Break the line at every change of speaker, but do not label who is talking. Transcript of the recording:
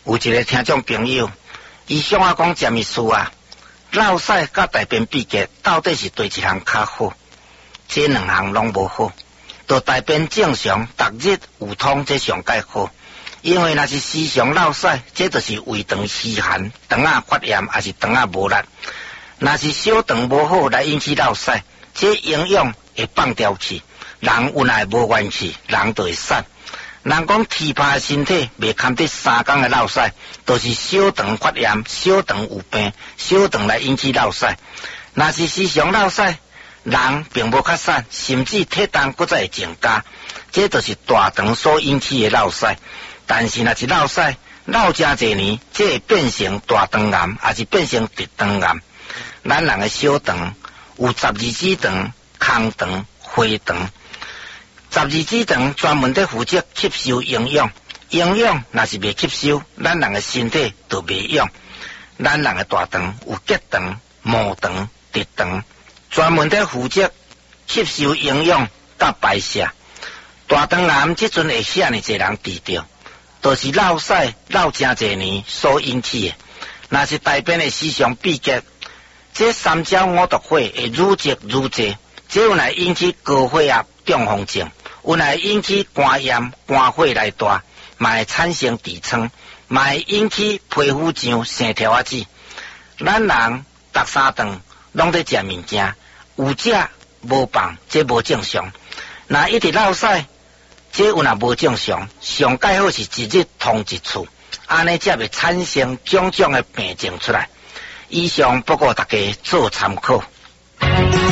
有一个听众朋友，伊向我讲詹医师啊，落屎甲大便闭结到底是对一项较好？这两项拢无好。就大便正常，逐日有通，这上介好。因为若是时常落屎，这就是胃肠虚寒、肠仔发炎，还是肠仔无力。若是小肠无好来引起落屎，这营养会放掉去，人有来无元气，人就会瘦。人讲体魄的身体未堪得3天的落屎，都是小肠发炎、小肠有病、小肠来引起落屎。若是时常落屎，人并无较瘦，甚至体重搁再会增加，这就是大肠所引起的落屎。但是若是落屎落真侪年，这会变成大肠癌，还是变成直肠癌。咱人的小肠有12指肠、空肠、回肠。12指肠专门在负责吸收营养，营养若是未吸收，咱人的身体就袂用。咱人的大肠有结肠、毛肠、直肠，专门在负责吸收营养甲排泄。大肠癌即阵会遐尼侪人治掉，就是落屎落真侪年所引起的。若是大便的时常闭结，这三焦五毒火会愈积愈济，这有来引起高血压、中风症，有来引起肝炎、肝火来大，嘛会产生痔疮，嘛会引起皮肤上生条仔子。咱人逐3顿拢在食物件，有食无放，这无正常。若一直落屎，这有若无正常，上介好是一日通一次，安尼才袂产生种种的病症出来。以上不过大家做参考。